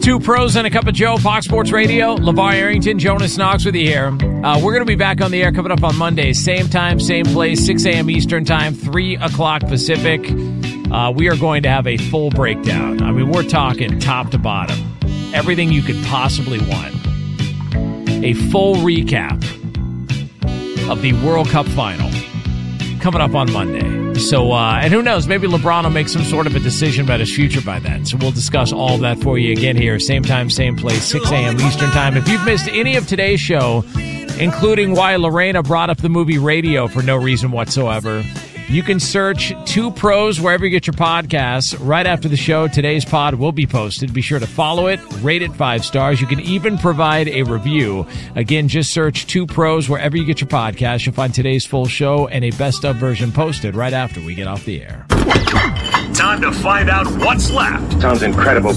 Two pros and a cup of Joe, Fox Sports Radio. LeVar Arrington, Jonas Knox with you here. We're going to be back on the air coming up on Monday. Same time, same place, 6 a.m. Eastern time, 3 o'clock Pacific. We are going to have a full breakdown. I mean, we're talking top to bottom. Everything you could possibly want. A full recap of the World Cup final coming up on Monday. So, and who knows, maybe LeBron will make some sort of a decision about his future by then. So we'll discuss all of that for you again here, same time, same place, 6 a.m. Eastern time. If you've missed any of today's show, including why Lorena brought up the movie Radio for no reason whatsoever, you can search Two Pros wherever you get your podcasts. Right after the show, today's pod will be posted. Be sure to follow it, rate it 5 stars. You can even provide a review. Again, just search Two Pros wherever you get your podcasts. You'll find today's full show and a best of version posted right after we get off the air. Time to find out what's left. Sounds incredible.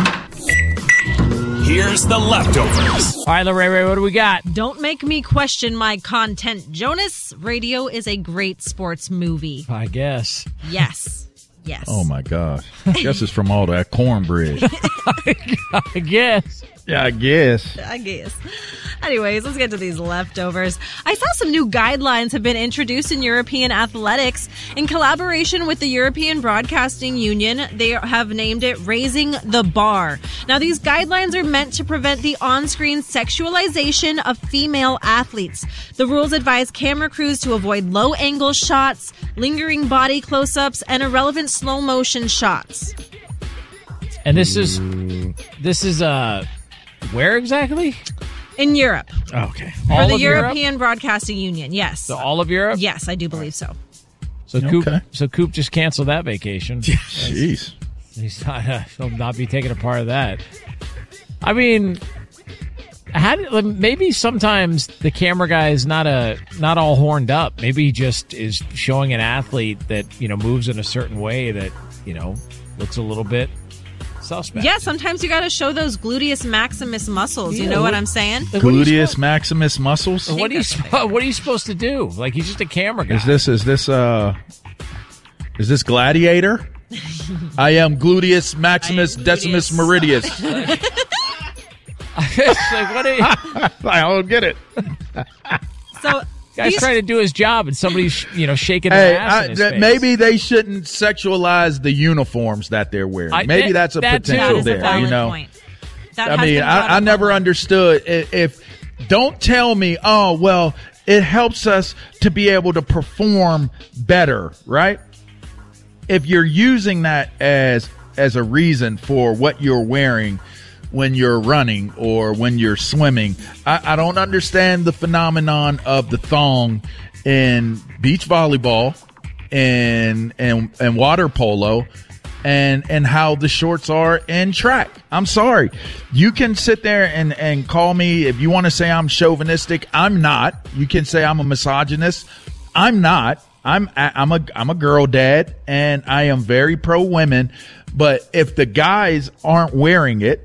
Here's the leftovers. All right, Lorena, what do we got? Don't make me question my content, Jonas. Radio is a great sports movie. I guess. Yes. Yes. Oh, my gosh. I guess it's from all that cornbread. I guess. Yeah, I guess. Anyways, let's get to these leftovers. I saw some new guidelines have been introduced in European athletics. In collaboration with the European Broadcasting Union, they have named it Raising the Bar. Now, these guidelines are meant to prevent the on-screen sexualization of female athletes. The rules advise camera crews to avoid low-angle shots, lingering body close-ups, and irrelevant slow-motion shots. And this is where exactly? In Europe. Okay. For the European Broadcasting Union, yes. So all of Europe? Yes, I do believe so. So Coop just canceled that vacation. Jeez. He'll not be taking a part of that. I mean, maybe sometimes the camera guy is not all horned up. Maybe he just is showing an athlete that, moves in a certain way that, looks a little bit suspect. Yeah, sometimes you got to show those gluteus maximus muscles. You know what I'm saying? Gluteus maximus muscles? What are you supposed to do? Like, he's just a camera guy. Is this Gladiator? I am Gluteus Maximus Decimus Meridius. Like, what are you? I don't get it. So guy's trying to do his job, and somebody's shaking their ass in his face. Maybe they shouldn't sexualize the uniforms that they're wearing. Maybe that's a potential there. Point. I never understood if. Don't tell me. Oh well, it helps us to be able to perform better, right? If you're using that as a reason for what you're wearing when you're running or when you're swimming, I don't understand the phenomenon of the thong in beach volleyball and water polo and how the shorts are in track. I'm sorry. You can sit there and call me if you want to say I'm chauvinistic. I'm not. You can say I'm a misogynist. I'm not. I'm a girl dad, and I am very pro women. But if the guys aren't wearing it,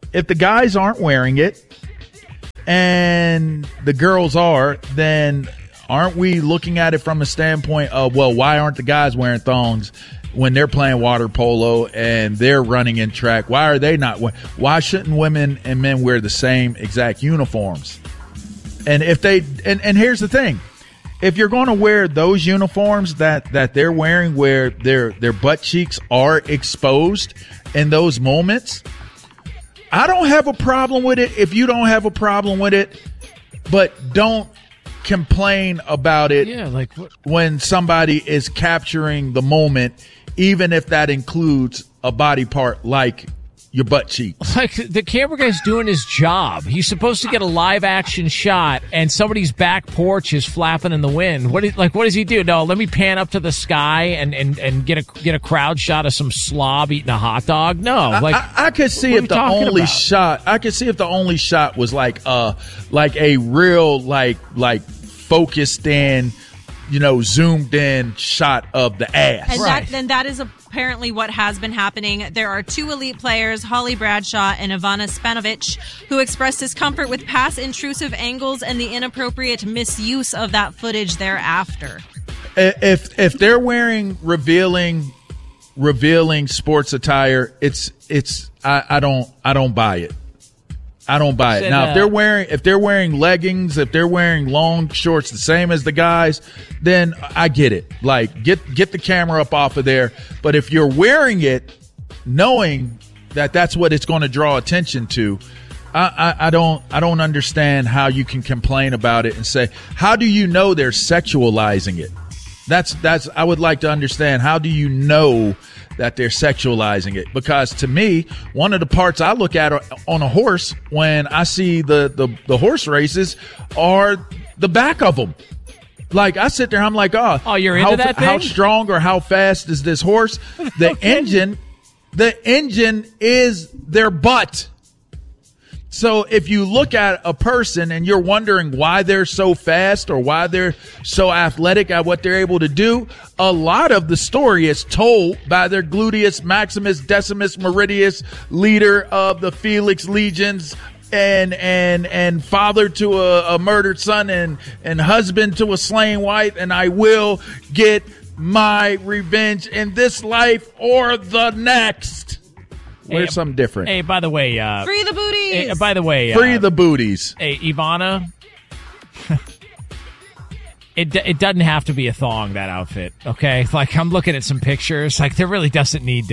and the girls are, then aren't we looking at it from a standpoint of, well, why aren't the guys wearing thongs when they're playing water polo and they're running in track? Why are they not? Why shouldn't women and men wear the same exact uniforms? And if they, and here's the thing. If you're going to wear those uniforms that they're wearing where their butt cheeks are exposed in those moments, I don't have a problem with it if you don't have a problem with it, but don't complain about it when somebody is capturing the moment, even if that includes a body part like your butt cheeks. Like, the camera guy's doing his job. He's supposed to get a live action shot, and somebody's back porch is flapping in the wind. What does he do? No, let me pan up to the sky and get a crowd shot of some slob eating a hot dog. No, I could see if the only shot. I could see if the only shot was like a real like focused in, zoomed in shot of the ass. And that is apparently what has been happening. There are 2 elite players, Holly Bradshaw and Ivana Spanovic, who expressed discomfort with past intrusive angles and the inappropriate misuse of that footage thereafter. If they're wearing revealing revealing sports attire, I don't buy it. I don't buy it. Now, if they're wearing leggings, if they're wearing long shorts, the same as the guys, then I get it. Like, get the camera up off of there. But if you're wearing it, knowing that that's what it's going to draw attention to, I don't understand how you can complain about it and say, how do you know they're sexualizing it? That's I would like to understand, how do you know that they're sexualizing it? Because to me, one of the parts I look at on a horse when I see the horse races are the back of them. Like, I sit there, I'm like, oh, you're into that thing? How strong or how fast is this horse? The engine is their butt. So if you look at a person and you're wondering why they're so fast or why they're so athletic at what they're able to do, a lot of the story is told by their gluteus maximus decimus meridius, leader of the Felix Legions, and father to a murdered son, and husband to a slain wife, and I will get my revenge in this life or the next. Where's something different? Hey, by the way, free the booties. Free the booties. Hey, Ivana, it doesn't have to be a thong, that outfit. Okay, like, I'm looking at some pictures. Like, there really doesn't need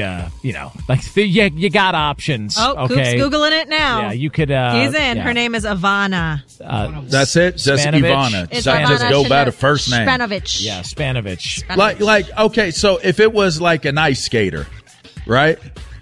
you got options. Oh, okay, Coop's Googling it now. Yeah, you could. He's in. Yeah. Her name is Ivana. That's it. Just Ivana. It's just go by the first name. Spanovich. Yeah, Spanovich. Like, okay, so if it was like an ice skater, right?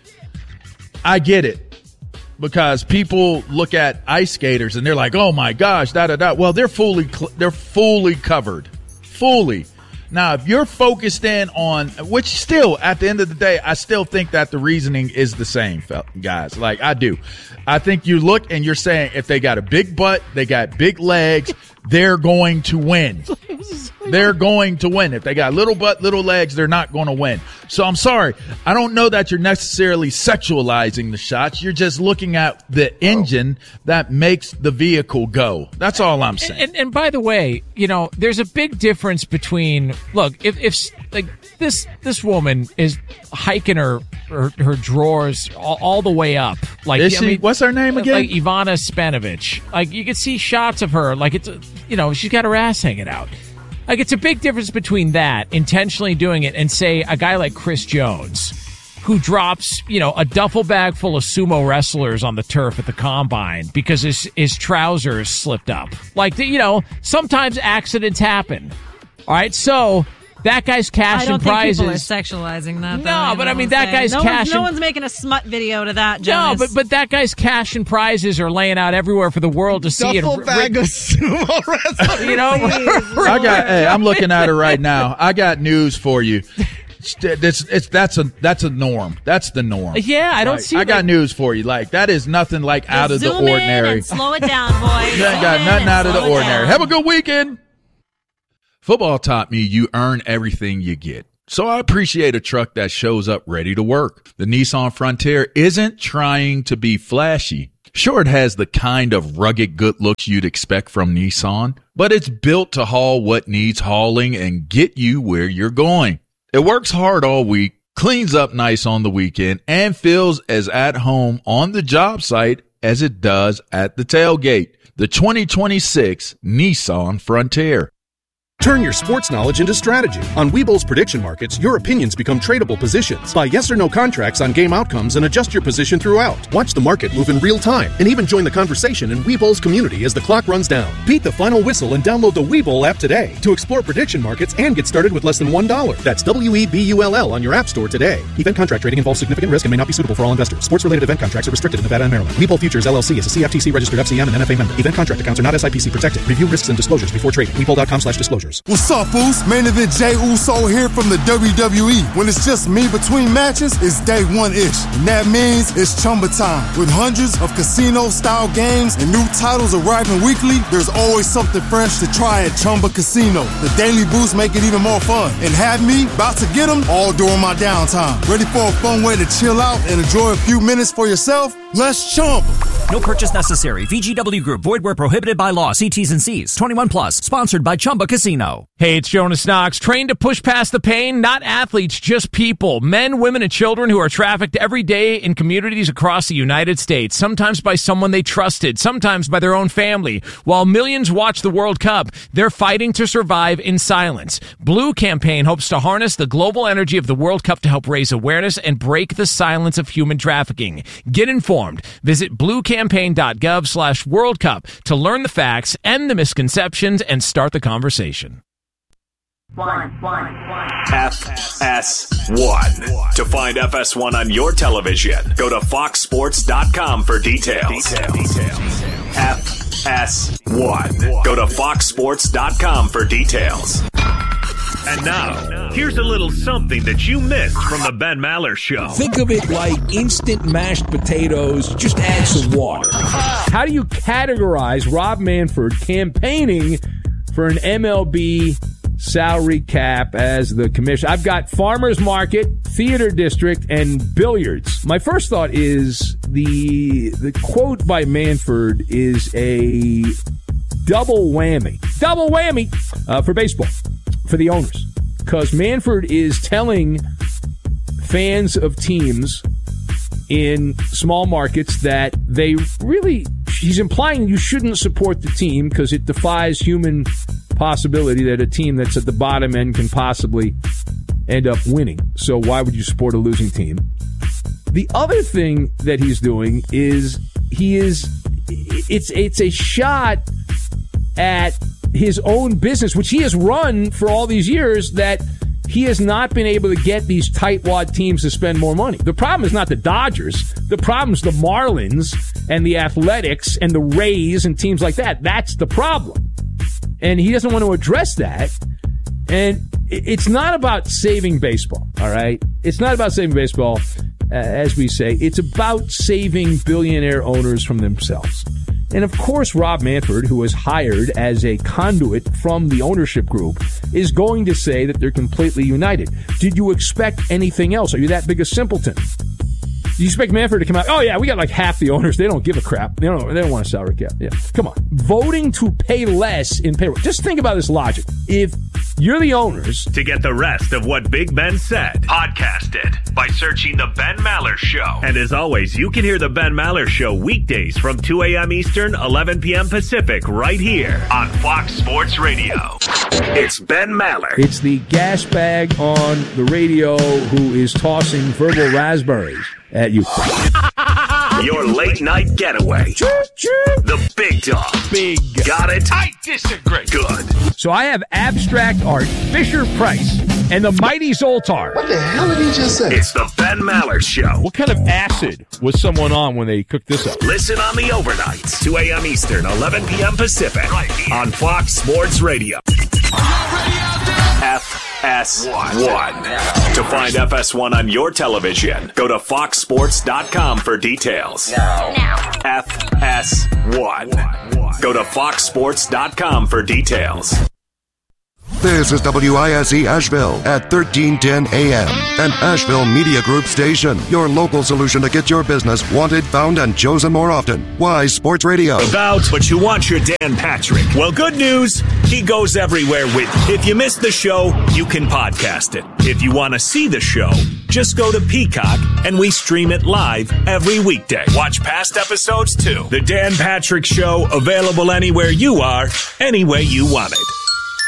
I get it, because people look at ice skaters and they're like, "Oh my gosh, da da da." Well, they're fully covered, fully. Now, if you're focused in on, which still, at the end of the day, I still think that the reasoning is the same, guys. Like, I do. I think you look and you're saying, if they got a big butt, they got big legs, they're going to win. They're going to win. If they got little butt, little legs, they're not going to win. So I'm sorry. I don't know that you're necessarily sexualizing the shots. You're just looking at the engine that makes the vehicle go. That's all I'm saying. And by the way, there's a big difference between, look, if like this woman is hiking her drawers all the way up. Like, is she? What's her name again? Like Ivana Spanovich. Like, you can see shots of her. Like, it's, she's got her ass hanging out. Like, it's a big difference between that, intentionally doing it, and say a guy like Chris Jones, who drops, a duffel bag full of sumo wrestlers on the turf at the combine because his trousers slipped up. Like, sometimes accidents happen. All right, so that guy's cashing prizes. I don't think people are sexualizing that, though. No, but I mean, that guy's cashing. No one's making a smut video to that, Jonas. No, but that guy's cashing prizes are laying out everywhere for the world to see. Duffel bag of sumo wrestlers. I'm looking at her right now. I got news for you. That's a norm. That's the norm. Yeah, I don't see. I got news for you. Like, that is nothing like out of the ordinary. In and slow it down, boys. You ain't got nothing out of the ordinary. Have a good weekend. Football taught me you earn everything you get. So I appreciate a truck that shows up ready to work. The Nissan Frontier isn't trying to be flashy. Sure, it has the kind of rugged good looks you'd expect from Nissan, but it's built to haul what needs hauling and get you where you're going. It works hard all week, cleans up nice on the weekend, and feels as at home on the job site as it does at the tailgate. The 2026 Nissan Frontier. Turn your sports knowledge into strategy. On Webull's prediction markets, your opinions become tradable positions. Buy yes or no contracts on game outcomes and adjust your position throughout. Watch the market move in real time and even join the conversation in Webull's community as the clock runs down. Beat the final whistle and download the Webull app today to explore prediction markets and get started with less than $1. That's WEBULL on your app store today. Event contract trading involves significant risk and may not be suitable for all investors. Sports-related event contracts are restricted in Nevada and Maryland. Webull Futures LLC is a CFTC-registered FCM and NFA member. Event contract accounts are not SIPC protected. Review risks and disclosures before trading. Webull.com/disclosures. What's up, fools? Main event Jey Uso here from the WWE. When it's just me between matches, it's day one-ish. And that means it's Chumba time. With hundreds of casino-style games and new titles arriving weekly, there's always something fresh to try at Chumba Casino. The daily boosts make it even more fun. And have me about to get them all during my downtime. Ready for a fun way to chill out and enjoy a few minutes for yourself? Let's Chumba. No purchase necessary. VGW Group. Void where prohibited by law. See T's and C's. 21 plus. Sponsored by Chumba Casino. Hey, it's Jonas Knox. Trained to push past the pain? Not athletes, just people. Men, women, and children who are trafficked every day in communities across the United States. Sometimes by someone they trusted. Sometimes by their own family. While millions watch the World Cup, they're fighting to survive in silence. Blue Campaign hopes to harness the global energy of the World Cup to help raise awareness and break the silence of human trafficking. Get informed. Visit bluecampaign.gov/World Cup to learn the facts, end the misconceptions, and start the conversation. FS1. To find FS1 on your television, go to foxsports.com for details. FS1. Go to foxsports.com for details. And now, here's a little something that you missed from the Ben Maller Show. Think of it like instant mashed potatoes, just add some water. How do you categorize Rob Manfred campaigning for an MLB salary cap as the commissioner? I've got farmers market, theater district, and billiards. My first thought is the quote by Manfred is a double whammy for baseball, for the owners, because Manfred is telling fans of teams in small markets that he's implying you shouldn't support the team because it defies human possibility that a team that's at the bottom end can possibly end up winning. So why would you support a losing team? The other thing that he's doing is it's a shot at his own business, which he has run for all these years, that he has not been able to get these tightwad teams to spend more money. The problem is not the Dodgers. The problem is the Marlins and the Athletics and the Rays and teams like that. That's the problem. And he doesn't want to address that. And it's not about saving baseball, all right? It's not about saving baseball, as we say. It's about saving billionaire owners from themselves. And of course, Rob Manfred, who was hired as a conduit from the ownership group, is going to say that they're completely united. Did you expect anything else? Are you that big a simpleton? Do you expect Manfred to come out? Oh, yeah, we got like half the owners. They don't give a crap. They don't want a salary cap. Yeah, come on. Voting to pay less in payroll. Just think about this logic. If you're the owners. To get the rest of what Big Ben said, podcast it by searching The Ben Maller Show. And as always, you can hear The Ben Maller Show weekdays from 2 a.m. Eastern, 11 p.m. Pacific, right here on Fox Sports Radio. It's Ben Maller. It's the gas bag on the radio who is tossing verbal raspberries at you. Your late night getaway. The big dog. Big. Got it? I disagree. Good. So I have abstract art, Fisher-Price, and the mighty Zoltar. What the hell did he just say? It's the Ben Maller Show. What kind of acid was someone on when they cooked this up? Listen on the overnights, 2 a.m. Eastern, 11 p.m. Pacific, right here on Fox Sports Radio. FS1. To find FS1 on your television, go to foxsports.com for details. Now. FS1. Go to foxsports.com for details. This is WISE Asheville at 1310 AM, an Asheville Media Group station. Your local solution to get your business wanted, found, and chosen more often. Wise Sports Radio. But you want your Dan Patrick. Well, good news. He goes everywhere with you. If you missed the show, you can podcast it. If you want to see the show, just go to Peacock and we stream it live every weekday. Watch past episodes too. The Dan Patrick Show, available anywhere you are, any way you want it.